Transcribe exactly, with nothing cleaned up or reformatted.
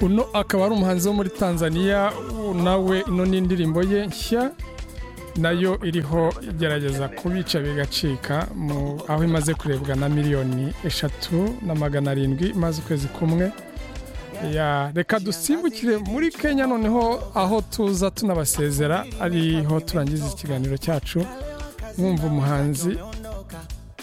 uno akaba ari umuhanzi wo muri Tanzania nawe ino n'indirimbo ye nshya nayo iriho igerageza kubica bigacika mu aho imaze kurebwa na miliyoni eshatu na magana arindwi maze ukwezi kumwe ya reka dusimbukire muri Kenya noneho aho tuza tunabasezera ariho turangiza ikiganiro cyacu mwumva umuhanzi